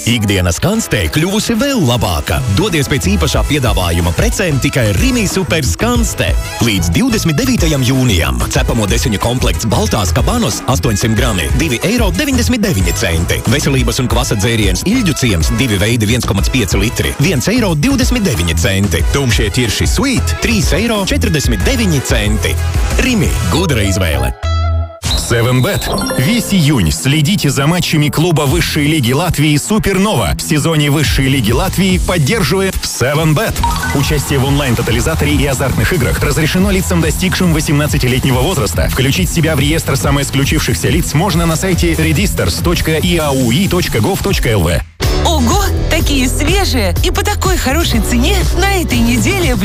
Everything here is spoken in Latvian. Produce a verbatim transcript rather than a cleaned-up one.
Ikdienas kanstē kļuvusi vēl labāka. Dodies pēc īpašā piedāvājuma precēm tikai Rimi Super Skanste. Līdz divdesmit devītajam jūnijam cepamo desiņu komplekts Baltās kabanos astoņsimt grami, divi eiro deviņdesmit deviņi centi. Veselības un kvasa dzēriens Ilģu ciems, divi veidi viens komats pieci litri, viens eiro divdesmit deviņi centi. Tumšie ķirši Sweet, trīs eiro četrdesmit deviņi centi. Rimi – gudra izvēle. севен бет. Весь июнь следите за матчами клуба высшей лиги Латвии «Супернова». В сезоне высшей лиги Латвии поддерживает севен бет. Участие в онлайн-тотализаторе и азартных играх разрешено лицам, достигшим восемнадцатилетнего возраста. Включить себя в реестр самоисключившихся лиц можно на сайте registers точка и а у и точка гов точка эл ви. Ого! Такие свежие и по такой хорошей цене на этой неделе в